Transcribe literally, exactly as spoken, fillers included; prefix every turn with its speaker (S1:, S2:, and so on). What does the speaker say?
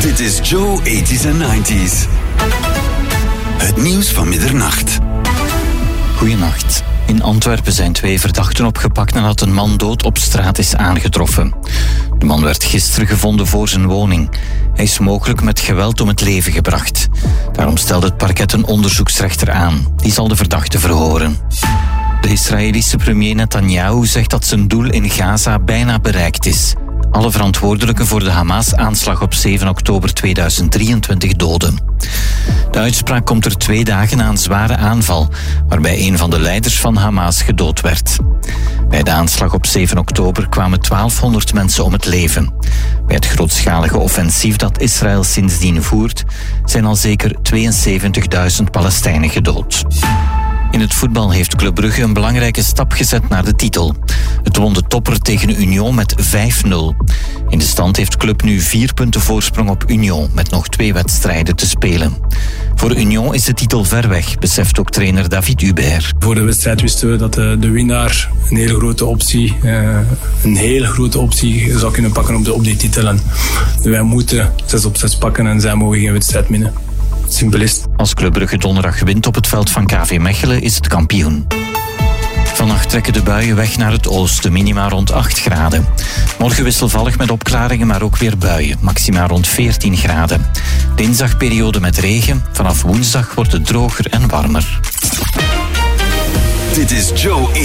S1: Dit is Joe eighties en nineties. Het nieuws van middernacht.
S2: Goedenacht. In Antwerpen zijn twee verdachten opgepakt nadat een man dood op straat is aangetroffen. De man werd gisteren gevonden voor zijn woning. Hij is mogelijk met geweld om het leven gebracht. Daarom stelde het parket een onderzoeksrechter aan. Die zal de verdachte verhoren. De Israëlische premier Netanyahu zegt dat zijn doel in Gaza bijna bereikt is. Alle verantwoordelijken voor de Hamas-aanslag op zeven oktober tweeduizend drieëntwintig doden. De uitspraak komt er twee dagen na een zware aanval, waarbij een van de leiders van Hamas gedood werd. Bij de aanslag op zeven oktober kwamen twaalfhonderd mensen om het leven. Bij het grootschalige offensief dat Israël sindsdien voert, zijn al zeker tweeënzeventigduizend Palestijnen gedood. In het voetbal heeft Club Brugge een belangrijke stap gezet naar de titel. Het won de topper tegen Union met vijf nul. In de stand heeft Club nu vier punten voorsprong op Union, met nog twee wedstrijden te spelen. Voor Union is de titel ver weg, beseft ook trainer David Hubert.
S3: Voor de wedstrijd wisten we dat de, de winnaar een hele grote optie, uh, een hele grote optie zou kunnen pakken op, de, op die titel. En wij moeten zes op zes pakken en zij mogen geen wedstrijd winnen. Simpel is.
S2: Als Club Brugge donderdag wint op het veld van K V Mechelen is het kampioen. Vannacht trekken de buien weg naar het oosten, minima rond acht graden. Morgen wisselvallig met opklaringen, maar ook weer buien, maxima rond veertien graden. Dinsdag periode met regen, vanaf woensdag wordt het droger en warmer.
S1: Dit is Joe